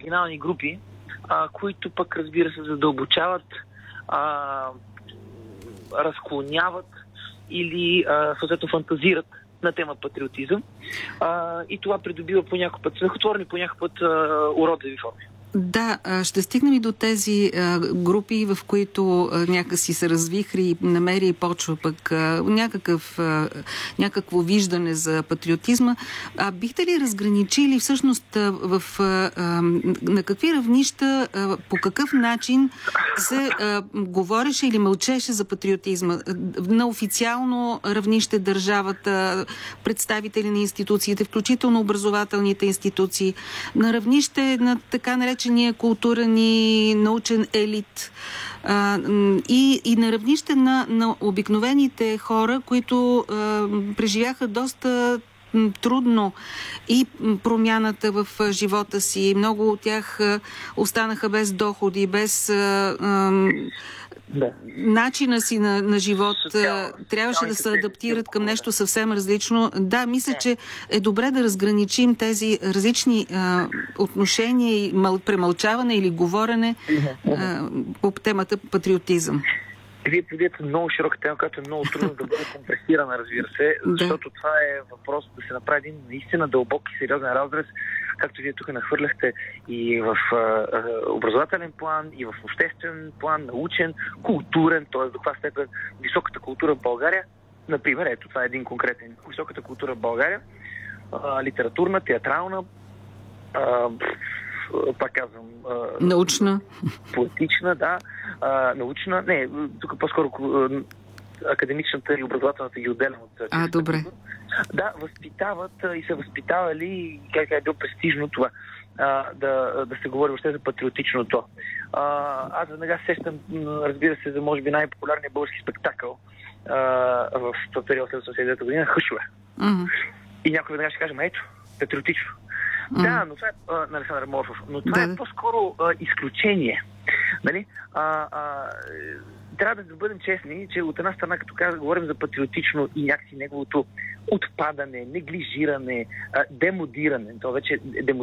маргинални групи, които пък, разбира се, задълбочават, разклоняват или съответно фантазират на тема патриотизъм. И това придобива по някакъв път смехотворни, по някакъв път уродливи форми. Да, ще стигнем и до тези групи, в които някакси се развихри и намери почва пък някакво виждане за патриотизма. Бихте ли разграничили всъщност на какви равнища, по какъв начин се говореше или мълчеше за патриотизма? На официално равнище държавата, представители на институциите, включително образователните институции, на равнище на така наречения културен и научен елит и на равнище на обикновените хора, които преживяха доста трудно и промяната в живота си. Много от тях останаха без доходи, без начина си на живот. Трябваше да се адаптират към нещо съвсем различно. Да, мисля, че е добре да разграничим тези различни отношения и премълчаване или говорене по темата патриотизъм. Вие повдигате много широка тема, която е много трудно да бъде компресирана, разбира се, защото това е въпрос да се направи един наистина дълбок и сериозен разрез, както вие тук нахвърляхте и в образователен план, и в обществен план, научен, културен, т.е. до каква степен високата култура в България, например, ето това е един конкретен, високата култура в България, литературна, театрална, пак казвам, научна, поетична, да, научна, не, тук по-скоро академичната и образователната ги отделям от добре. Да, възпитават и са възпитавали, как е било престижно това, да се говори въобще за патриотичното. Аз веднага сещам, разбира се, за може би най-популярния български спектакъл в период 1989 година, Хъшове. И някой веднага ще каже, ето, патриотично. Да, но това е на Александър Морфов, но това е по-скоро изключение. Нали? Трябва да бъдем честни, че от една страна, като говорим за патриотично и някакси неговото отпадане, неглижиране, демодиране, то вече